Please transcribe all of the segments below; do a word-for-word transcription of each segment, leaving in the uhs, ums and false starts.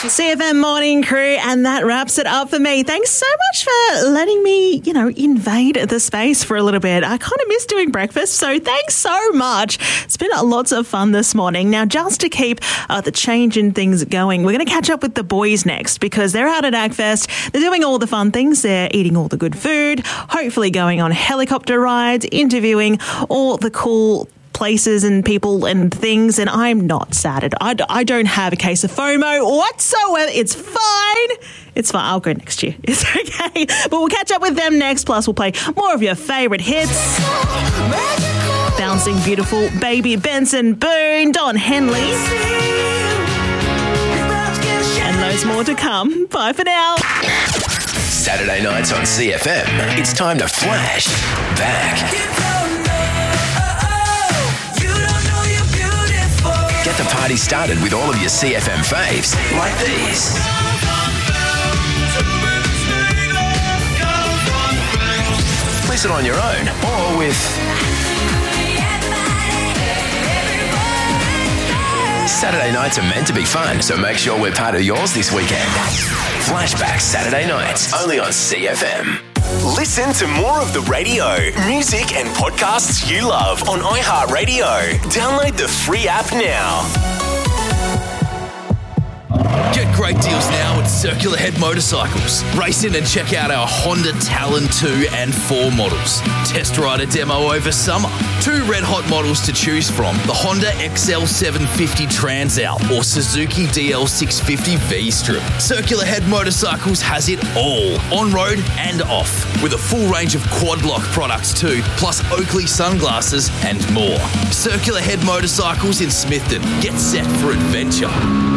C F M Morning Crew, and that wraps it up for me. Thanks so much for letting me, you know, invade the space for a little bit. I kind of miss doing breakfast, so thanks so much. It's been lots of fun this morning. Now, just to keep uh, the change in things going, we're going to catch up with the boys next because they're out at AgFest. They're doing all the fun things. They're eating all the good food, hopefully going on helicopter rides, interviewing all the cool places and people and things, and I'm not sad. I, I don't have a case of FOMO whatsoever. It's fine. It's fine. I'll go next year. It's okay. But we'll catch up with them next. Plus, we'll play more of your favourite hits. Bouncing Beautiful, Baby Benson Boone, Don Henley. And loads more to come. Bye for now. Saturday nights on C F M. It's time to flash back. Get the party started with all of your C F M faves, like these. Listen on your own or with Saturday nights are meant to be fun, so make sure we're part of yours this weekend. Flashback Saturday nights, only on C F M. Listen to more of the radio, music and podcasts you love on iHeartRadio. Download the free app now. Get great deals now at Circular Head Motorcycles. Race in and check out our Honda Talon two and four models. Test ride a demo over summer. Two red hot models to choose from. The Honda X L seven fifty Transalp or Suzuki D L six fifty V-Strip. Circular Head Motorcycles has it all, on-road and off, with a full range of quad lock products too, plus Oakley sunglasses and more. Circular Head Motorcycles in Smithton. Get set for adventure.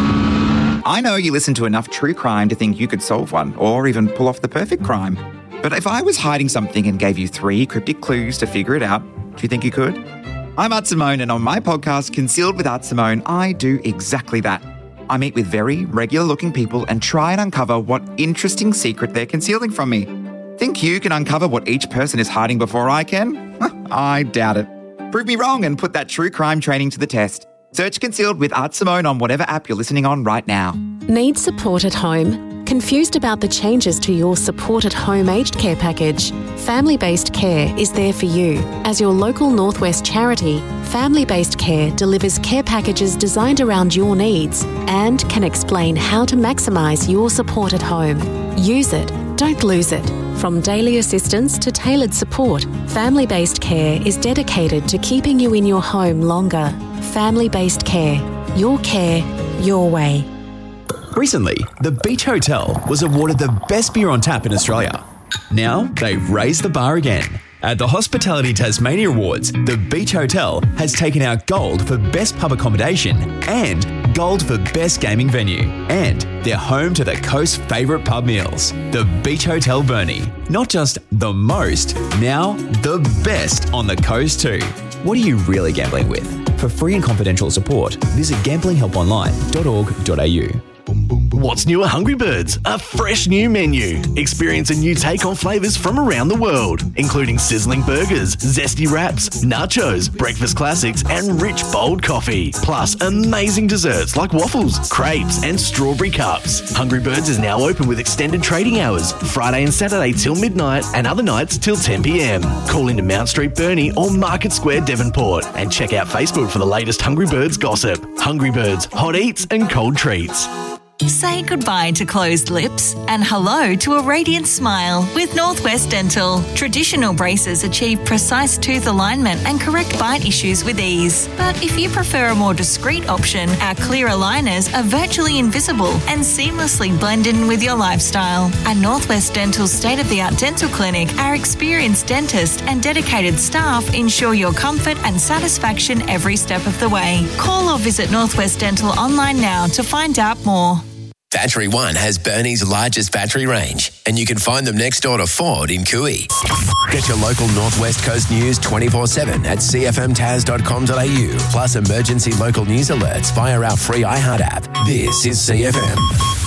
I know you listen to enough true crime to think you could solve one or even pull off the perfect crime. But if I was hiding something and gave you three cryptic clues to figure it out, do you think you could? I'm Art Simone, and on my podcast, Concealed with Art Simone, I do exactly that. I meet with very regular-looking people and try and uncover what interesting secret they're concealing from me. Think you can uncover what each person is hiding before I can? I doubt it. Prove me wrong and put that true crime training to the test. Search Concealed with Art Simone on whatever app you're listening on right now. Need support at home? Confused about the changes to your Support at Home aged care package? Family-Based Care is there for you. As your local Northwest charity, Family-Based Care delivers care packages designed around your needs and can explain how to maximise your support at home. Use it, don't lose it. From daily assistance to tailored support, Family-Based Care is dedicated to keeping you in your home longer. Family-Based Care. Your care, your way. Recently, the Beach Hotel was awarded the best beer on tap in Australia. Now, they've raised the bar again. At the Hospitality Tasmania Awards, the Beach Hotel has taken out gold for best pub accommodation and gold for best gaming venue. And they're home to the coast's favourite pub meals, the Beach Hotel Burnie. Not just the most, now the best on the coast too. What are you really gambling with? For free and confidential support, visit gambling help online dot org dot a u. What's new at Hungry Birds? A fresh new menu. Experience a new take on flavours from around the world, including sizzling burgers, zesty wraps, nachos, breakfast classics, and rich, bold coffee. Plus, amazing desserts like waffles, crepes, and strawberry cups. Hungry Birds is now open with extended trading hours, Friday and Saturday till midnight, and other nights till ten p.m. Call into Mount Street Burnie or Market Square Devonport, and check out Facebook for the latest Hungry Birds gossip. Hungry Birds, hot eats and cold treats. Say goodbye to closed lips and hello to a radiant smile with Northwest Dental. Traditional braces achieve precise tooth alignment and correct bite issues with ease. But if you prefer a more discreet option, our clear aligners are virtually invisible and seamlessly blend in with your lifestyle. At Northwest Dental's state-of-the-art dental clinic, our experienced dentist and dedicated staff ensure your comfort and satisfaction every step of the way. Call or visit Northwest Dental online now to find out more. Battery One has Burnie's largest battery range, and you can find them next door to Ford in Cooey. Get your local Northwest Coast news twenty-four seven at c f m taz dot com dot a u, plus emergency local news alerts via our free iHeart app. This is C F M.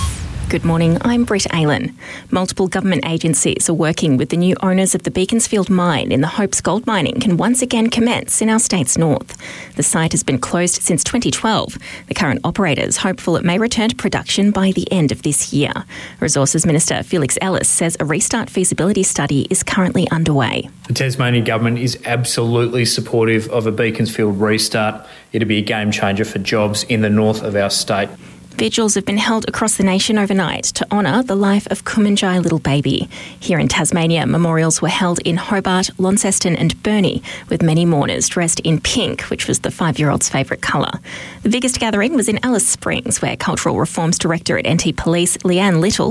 Good morning, I'm Britt Aylan. Multiple government agencies are working with the new owners of the Beaconsfield mine in the hopes gold mining can once again commence in our state's north. The site has been closed since twenty twelve. The current operator is hopeful it may return to production by the end of this year. Resources Minister Felix Ellis says a restart feasibility study is currently underway. The Tasmanian Government is absolutely supportive of a Beaconsfield restart. It'll be a game changer for jobs in the north of our state. Vigils have been held across the nation overnight to honour the life of Kumanjai Little Baby. Here in Tasmania, memorials were held in Hobart, Launceston and Burnie, with many mourners dressed in pink, which was the five-year-old's favourite colour. The biggest gathering was in Alice Springs, where Cultural Reforms Director at N T Police, Leanne Little,